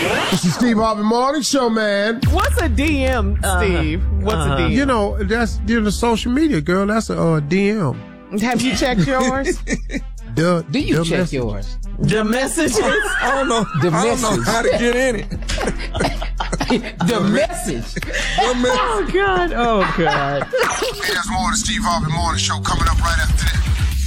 This is Steve Harvey Morning Show, man. What's a DM, Steve? What's a DM? You know, that's the social media, girl. That's a DM. Have you checked yours? Do you check yours? The messages? I don't know. I don't know how to get in it. The message. Oh, God. Oh, God. Hey, there's more of the Steve Harvey Morning Show coming up right after this.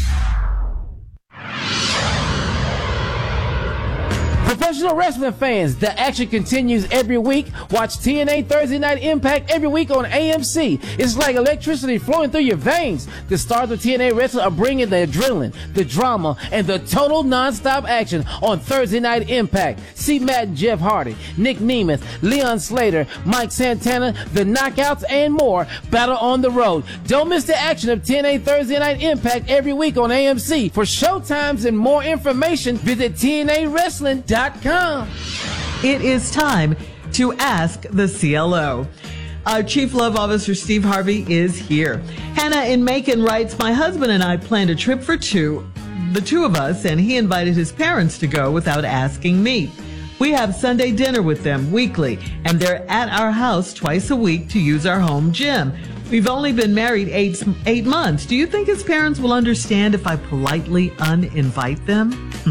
Professional wrestling fans, the action continues every week. Watch TNA Thursday Night Impact every week on AMC. It's like electricity flowing through your veins. The stars of TNA wrestling are bringing the adrenaline, the drama, and the total non-stop action on Thursday Night Impact. See Matt and Jeff Hardy, Nick Nemeth, Leon Slater, Mike Santana, the Knockouts, and more battle on the road. Don't miss the action of TNA Thursday Night Impact every week on AMC. For showtimes and more information, visit TNAWrestling.com. It is time to ask the CLO. Our Chief Love Officer Steve Harvey is here. Hannah in Macon writes, my husband and I planned a trip for two, the two of us, and he invited his parents to go without asking me. We have Sunday dinner with them weekly, and they're at our house twice a week to use our home gym. We've only been married eight months. Do you think his parents will understand if I politely uninvite them?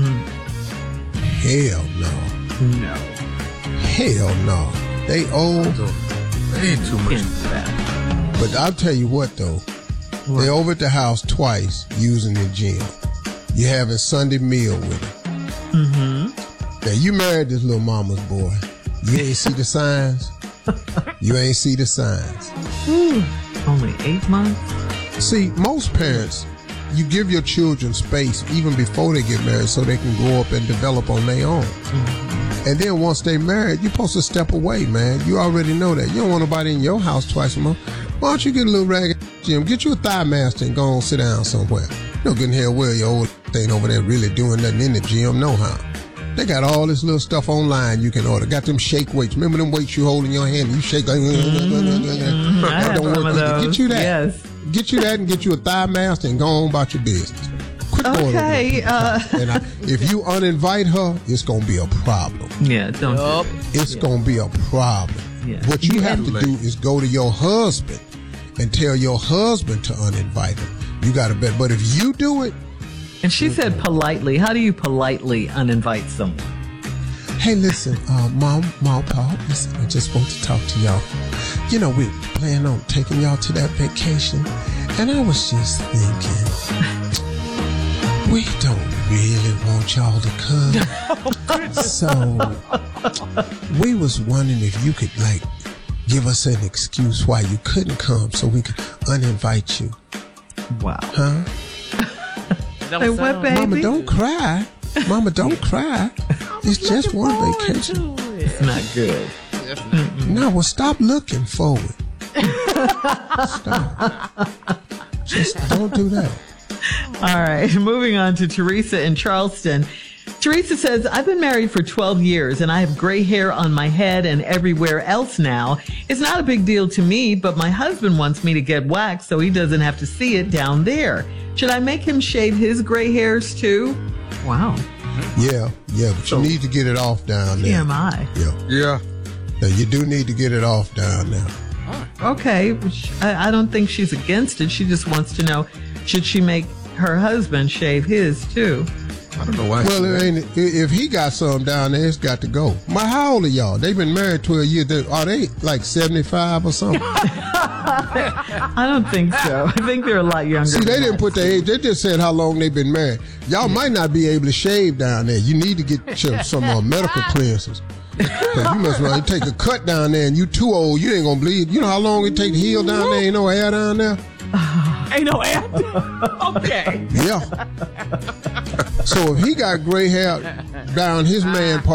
Hell no. No. Hell no. They old. Ain't too much. But I'll tell you what, though. They over at the house twice using the gym. You having Sunday meal with them. Mm-hmm. Now, you married this little mama's boy. You ain't see the signs? You ain't see the signs. Only 8 months? See, most parents, you give your children space even before they get married so they can grow up and develop on their own. Mm-hmm. And then once they married, you're supposed to step away, man. You already know that. You don't want nobody in your house twice a month. Why don't you get a little ragged gym? Get you a thigh master and go on sit down somewhere. You don't get in here where your old ain't over there really doing nothing in the gym, no how. They got all this little stuff online you can order. Got them shake weights. Remember them weights you hold in your hand? You shake. I have don't one work of those. Get you that. Yes. Get you that and get you a thigh master and go on about your business. Quit Okay. If you uninvite her, it's going to be a problem. Yeah, don't do it. It's going to be a problem. Yeah. What you have to do is go to your husband and tell your husband to uninvite him. You got to bet. But if you do it. And she said politely. How do you politely uninvite someone? Hey, listen, Mom, Pa, listen, I just want to talk to y'all. You know, we plan on taking y'all to that vacation. And I was just thinking, we don't really want y'all to come. So, we was wondering if you could, give us an excuse why you couldn't come so we could uninvite you. Wow. Huh? Say what, baby? Mama, don't cry. Mama, don't cry. It's just one vacation. It's not good. No, well, stop looking forward. Stop. Just don't do that. All right. Moving on to Teresa in Charleston. Teresa says, I've been married for 12 years and I have gray hair on my head and everywhere else now. It's not a big deal to me, but my husband wants me to get waxed so he doesn't have to see it down there. Should I make him shave his gray hairs too? Wow. Yeah, but you need to get it off down there. TMI. Yeah. Now, you do need to get it off down there. Okay. I don't think she's against it. She just wants to know, should she make her husband shave his too? I don't know why. Well, if he got some down there, it's got to go. How old are y'all? They've been married 12 years. Are they like 75 or something? I don't think so. I think they're a lot younger. See, they didn't put their age. They just said how long they've been married. Y'all might not be able to shave down there. You need to get some medical clearances. You must well take a cut down there, and you too old. You ain't gonna bleed. You know how long it take to heal down there? Ain't no hair down there. Ain't no hair. Okay. Yeah. So if he got gray hair down his man part.